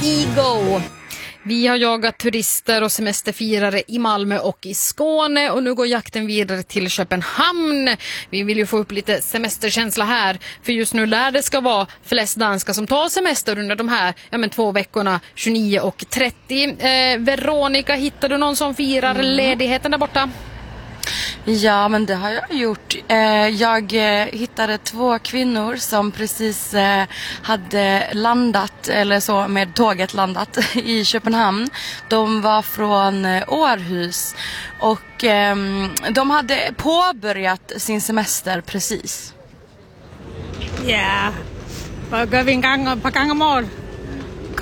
Ego. Vi har jagat turister och semesterfirare i Malmö och i Skåne och nu går jakten vidare till Köpenhamn. Vi vill ju få upp lite semesterkänsla här, för just nu lär det ska vara flest danskar som tar semester under de här 2 veckorna, 29 och 30. Veronica, hittar du någon som firar ledigheten där borta? Ja, men det har jag gjort. Jag hittade 2 kvinnor som precis hade landat, eller så med tåget landat i Köpenhamn. De var från Århus och de hade påbörjat sin semester precis. Ja, vad gör vi ett par gånger om året?